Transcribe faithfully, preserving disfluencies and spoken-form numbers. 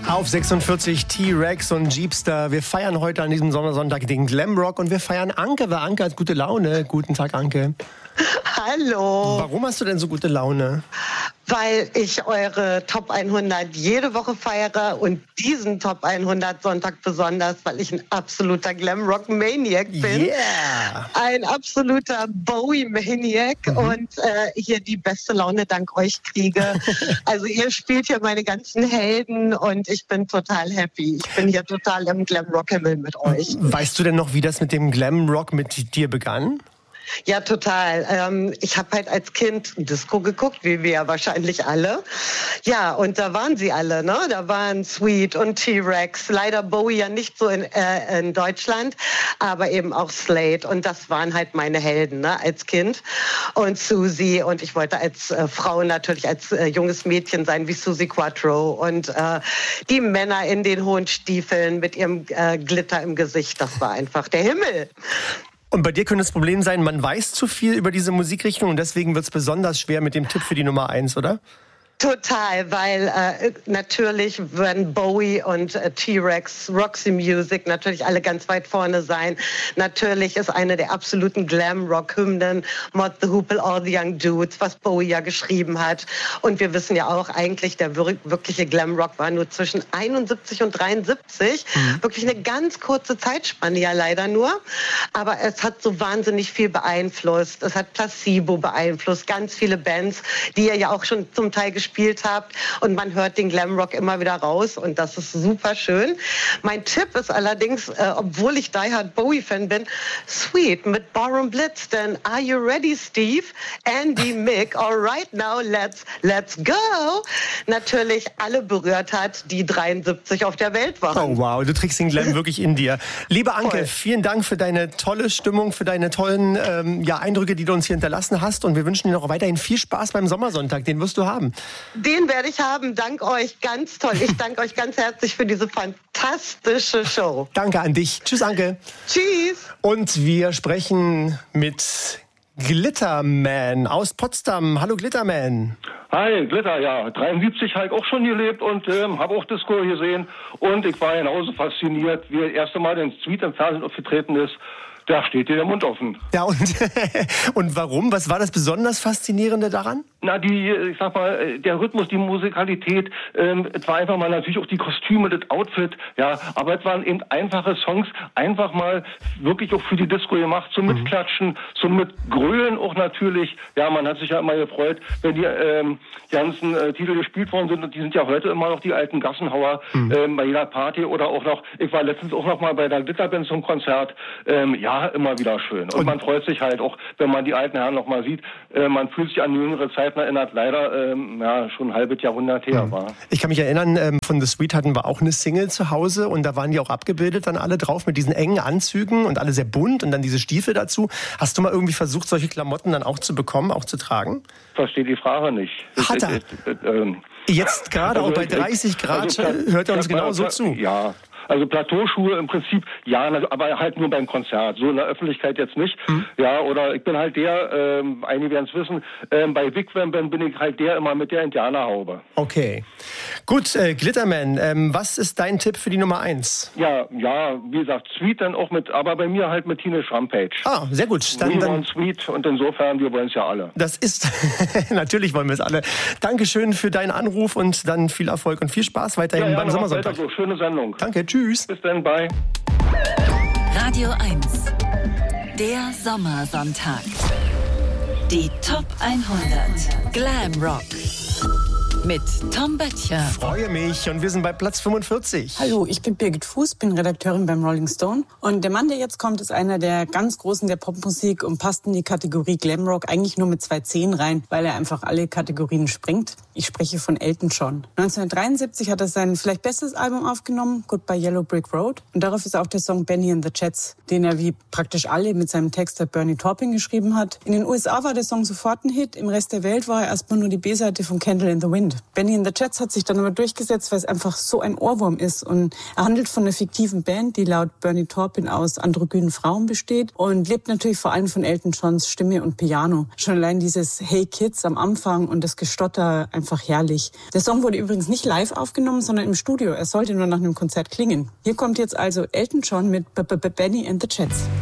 Auf sechsundvierzig T-Rex und Jeepster. Wir feiern heute an diesem Sommersonntag den Glamrock und wir feiern Anke, weil Anke hat gute Laune. Guten Tag, Anke. Hallo. Warum hast du denn so gute Laune? Weil ich eure Top hundert jede Woche feiere und diesen Top hundert Sonntag besonders, weil ich ein absoluter Glamrock-Maniac bin. Yeah. Ein absoluter Bowie-Maniac mhm. und äh, hier die beste Laune dank euch kriege. Also ihr spielt hier meine ganzen Helden und ich bin total happy. Ich bin hier total im Glamrock-Himmel mit euch. Weißt du denn noch, wie das mit dem Glamrock mit dir begann? Ja, total. Ähm, ich habe halt als Kind Disco geguckt, wie wir ja wahrscheinlich alle. Ja, und da waren sie alle, ne? Da waren Sweet und T-Rex. Leider Bowie ja nicht so in, äh, in Deutschland, aber eben auch Slade. Und das waren halt meine Helden, ne? Als Kind. Und Susie. Und ich wollte als äh, Frau natürlich als äh, junges Mädchen sein wie Susie Quattro. Und äh, die Männer in den hohen Stiefeln mit ihrem äh, Glitter im Gesicht. Das war einfach der Himmel. Und bei dir könnte das Problem sein, man weiß zu viel über diese Musikrichtung und deswegen wird es besonders schwer mit dem Tipp für die Nummer eins, oder? Total, weil äh, natürlich werden Bowie und äh, T-Rex, Roxy Music natürlich alle ganz weit vorne sein. Natürlich ist eine der absoluten Glam-Rock-Hymnen Mott the Hoople, All the Young Dudes, was Bowie ja geschrieben hat. Und wir wissen ja auch eigentlich, der wir- wirkliche Glam-Rock war nur zwischen einundsiebzig und dreiundsiebzig. Mhm. Wirklich eine ganz kurze Zeitspanne ja leider nur. Aber es hat so wahnsinnig viel beeinflusst. Es hat Placebo beeinflusst, ganz viele Bands, die ihr ja auch schon zum Teil gespielt gespielt habt und man hört den Glamrock immer wieder raus und das ist super schön. Mein Tipp ist allerdings, äh, obwohl ich Die Hard Bowie-Fan bin, Sweet mit Barroom Blitz, denn Are You Ready, Steve? Andy, Mick, all right now, let's, let's go! Natürlich alle berührt hat, die dreiundsiebzig auf der Welt waren. Oh wow, du trägst den Glam wirklich in dir. Liebe Anke, Voll. vielen Dank für deine tolle Stimmung, für deine tollen ähm, ja, Eindrücke, die du uns hier hinterlassen hast und wir wünschen dir noch weiterhin viel Spaß beim Sommersonntag, den wirst du haben. Den werde ich haben. Dank euch. Ganz toll. Ich danke euch ganz herzlich für diese fantastische Show. Danke an dich. Tschüss, Anke. Tschüss. Und wir sprechen mit Glitterman aus Potsdam. Hallo Glitterman. Hi, Glitter, ja. dreiundsiebzig habe ich auch schon gelebt und ähm, habe auch Disco gesehen. Und ich war genauso fasziniert, wie das erste Mal den Sweet im Fernsehen aufgetreten ist. Da steht dir der Mund offen. Ja, und, und warum? Was war das besonders Faszinierende daran? Na, die, ich sag mal, der Rhythmus, die Musikalität, ähm, es war einfach mal natürlich auch die Kostüme, das Outfit, ja, aber es waren eben einfache Songs, einfach mal wirklich auch für die Disco gemacht, zum Mitklatschen, zum Mitgrölen auch natürlich. Ja, man hat sich ja immer gefreut, wenn die ähm, ganzen äh, Titel gespielt worden sind und die sind ja heute immer noch die alten Gassenhauer mhm. ähm, bei jeder Party oder auch noch, ich war letztens auch noch mal bei der Glitterband zum Konzert, ähm, ja, immer wieder schön. Und, und man freut sich halt auch, wenn man die alten Herren noch mal sieht, äh, man fühlt sich an jüngere Zeiten erinnert, leider ähm, ja, schon ein halbes Jahrhundert her mhm. war. Ich kann mich erinnern, ähm, von The Sweet hatten wir auch eine Single zu Hause und da waren die auch abgebildet dann alle drauf mit diesen engen Anzügen und alle sehr bunt und dann diese Stiefel dazu. Hast du mal irgendwie versucht, solche Klamotten dann auch zu bekommen, auch zu tragen? Verstehe die Frage nicht. Hat er? Äh, äh, äh, Jetzt gerade also, auch bei dreißig Grad also, hört er uns ja, genau so zu. Ja. Also Plateauschuhe im Prinzip, ja, aber halt nur beim Konzert, so in der Öffentlichkeit jetzt nicht. Mhm. Ja, oder ich bin halt der, ähm, einige werden es wissen, ähm, bei Wigwam bin ich halt der immer mit der Indianerhaube. Okay. Gut, äh, Glitterman, ähm, was ist dein Tipp für die Nummer eins? Ja, ja, wie gesagt, Sweet dann auch mit, aber bei mir halt mit Teenage Rampage. Ah, sehr gut. Dann, We dann want Sweet und insofern, wir wollen es ja alle. Das ist, natürlich wollen wir es alle. Dankeschön für deinen Anruf und dann viel Erfolg und viel Spaß weiterhin ja, ja, beim Sommersonntag. So. Schöne Sendung. Danke, tschüss. Bis dann, bye. Radio eins, der Sommersonntag. Die Top hundert Glam Rock mit Tom Böttcher. Freue mich und wir sind bei Platz fünfundvierzig. Hallo, ich bin Birgit Fuß, bin Redakteurin beim Rolling Stone. Und der Mann, der jetzt kommt, ist einer der ganz Großen der Popmusik und passt in die Kategorie Glamrock eigentlich nur mit zwei Zehen rein, weil er einfach alle Kategorien springt. Ich spreche von Elton John. neunzehnhundertdreiundsiebzig hat er sein vielleicht bestes Album aufgenommen, Goodbye Yellow Brick Road. Und darauf ist auch der Song Benny and the Jets, den er wie praktisch alle mit seinem Texter Bernie Taupin geschrieben hat. In den U S A war der Song sofort ein Hit, im Rest der Welt war er erstmal nur die B-Seite von Candle in the Wind. Band. Benny and the Jets hat sich dann aber durchgesetzt, weil es einfach so ein Ohrwurm ist. Und er handelt von einer fiktiven Band, die laut Bernie Taupin aus androgynen Frauen besteht und lebt natürlich vor allem von Elton Johns Stimme und Piano. Schon allein dieses Hey Kids am Anfang und das Gestotter einfach herrlich. Der Song wurde übrigens nicht live aufgenommen, sondern im Studio. Er sollte nur nach einem Konzert klingen. Hier kommt jetzt also Elton John mit Benny and the Jets.